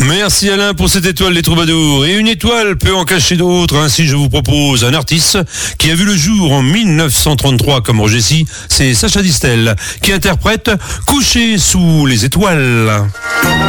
Merci Alain pour cette étoile des troubadours. Et une étoile peut en cacher d'autres. Ainsi, je vous propose un artiste qui a vu le jour en 1933 comme Roger Si. C'est Sacha Distel qui interprète Couché sous les étoiles.